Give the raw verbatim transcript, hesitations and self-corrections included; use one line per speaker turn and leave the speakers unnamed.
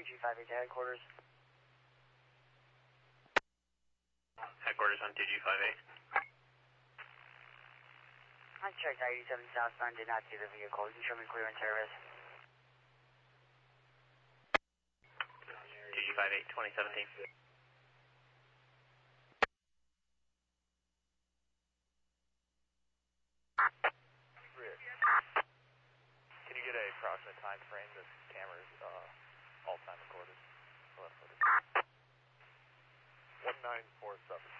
two G five eight to headquarters.
Headquarters on two G five eight.
I checked I eighty-seven southbound, did not see the vehicle. You can show me clearance service.
two G five eight, twenty seventeen.
Can you get a approximate time frame? This camera's uh, all time recorded. one nine four seven.